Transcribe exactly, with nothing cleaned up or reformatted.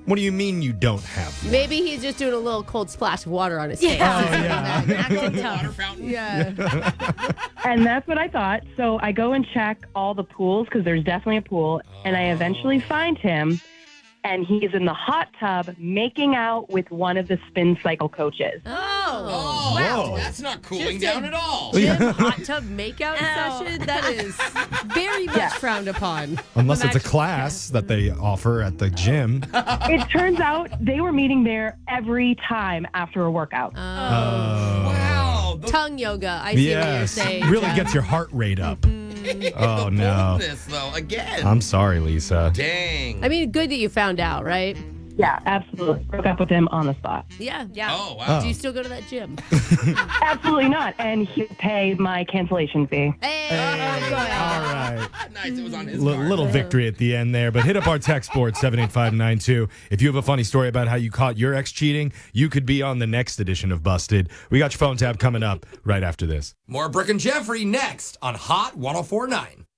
What do you mean you don't have one? Maybe he's just doing a little cold splash of water on his face. Yeah. Oh, yeah. Acting tough. Water fountain. Yeah. And that's what I thought. So I go and check all the pools because there's definitely a pool. And I eventually find him. And he's in the hot tub making out with one of the spin cycle coaches. Oh. Oh, Whoa. that's not cooling Just a- down at all. Gym hot tub makeout Ow. session? That is very much Yeah. frowned upon. Unless I'm it's a actually- class that they offer at the gym. It turns out they were meeting there every time after a workout. Oh. Wow. The, Tongue yoga. I see what you're Yes. saying. Really Jeff. gets your heart rate up. Oh, the no. boldness, though, again. I'm sorry, Lisa. Dang. I mean, good that you found out, right? Yeah, absolutely. Broke up with him on the spot. Yeah. Yeah. Oh, wow. Do you still go to that gym? Absolutely not. And he would pay my cancellation fee. Hey, Hey, go ahead. all right. Nice. It was on his L- card. little victory at the end there, but hit up our text board seven eight five nine two. If you have a funny story about how you caught your ex cheating, you could be on the next edition of Busted. We got your phone tab coming up right after this. More Brooke and Jeffrey next on Hot ten forty-nine.